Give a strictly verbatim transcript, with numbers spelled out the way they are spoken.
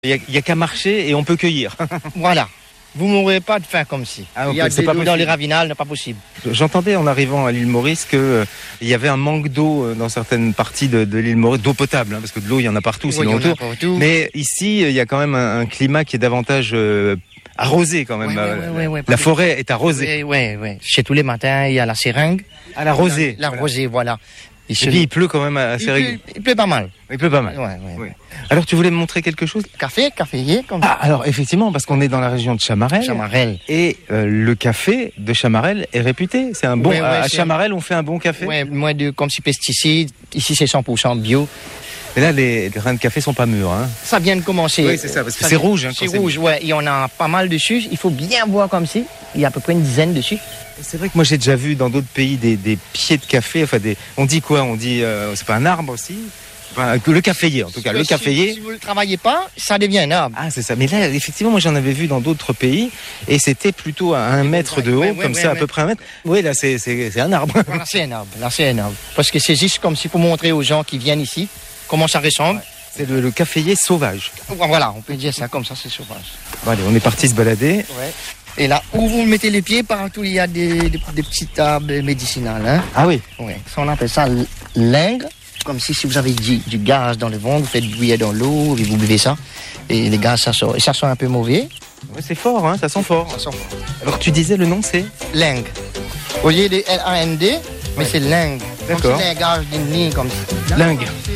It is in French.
Il n'y a, a qu'à marcher et on peut cueillir. Voilà. Vous ne mourrez pas de faim comme si. Ah, okay. Il y a c'est de pas l'eau dans les ravinales, n'est pas possible. J'entendais en arrivant à l'île Maurice qu'il euh, y avait un manque d'eau euh, dans certaines parties de, de l'île Maurice, d'eau potable, hein, parce que de l'eau il y en a partout, Oui, sinon autour. partout. Mais ici, il y a quand même un, un climat qui est davantage euh, arrosé quand même. Oui, oui, oui, oui, la forêt est arrosée. Oui, oui, oui. Chez tous les matins, il y a la seringue. À la rosée. La, la voilà. rosée, voilà. Et, et puis il pleut quand même assez il régulièrement. Pleut, il pleut pas mal. Il pleut pas mal. Ouais, ouais, oui. Alors tu voulais me montrer quelque chose ? Café, caféier, comme Ah, alors effectivement, parce qu'on est dans la région de Chamarel. Chamarel. Et euh, le café de Chamarel est réputé. C'est un bon. Ouais, ouais, à Chamarel, on fait un bon café. Oui, moins de comme si pesticides. Ici, c'est cent pour cent bio. Mais là, les grains de café sont pas mûrs, hein. Ça vient de commencer. Oui, c'est ça, parce que c'est rouge. Hein, c'est rouge, ouais. Il y en a pas mal dessus. Il faut bien voir comme si. Il y a à peu près une dizaine dessus. C'est vrai que moi, j'ai déjà vu dans d'autres pays des, des pieds de café. Enfin, des. On dit quoi ? On dit. Euh, c'est pas un arbre aussi ? Enfin, le caféier, en tout cas. Le si, caféier. Si vous ne le travaillez pas, ça devient un arbre. Ah, c'est ça. Mais là, effectivement, moi, j'en avais vu dans d'autres pays. Et c'était plutôt à un mètre de haut, ouais, ouais, comme ouais, ça, ouais. à peu près un mètre. Oui, là, c'est, c'est, c'est un arbre. Là, c'est un arbre. Là, c'est un arbre. Parce que c'est juste comme si pour montrer aux gens qui viennent ici comment ça ressemble. Ouais. C'est le, le caféier sauvage. Voilà, on peut dire ça comme ça, c'est sauvage. Bon, allez, on est parti se balader. Ouais. Et là, où vous mettez les pieds, partout, il y a des, des, des petites arbres médicinales. Hein. Ah oui. Ouais. Ça, on appelle ça l'ingre. Comme si, si vous avez du, du gaz dans le ventre, vous faites bouillir dans l'eau, et vous buvez ça. Et les gaz, ça sort. Et ça sent un peu mauvais. Ouais, c'est fort, hein, ça sent fort. Ça sent fort. Alors, tu disais, le nom, c'est l'ingre. Au lieu de L A N D, mais ouais. C'est l'ingre. D'accord. Comme c'est l'ingage d'une ligne comme ça. L'ingre.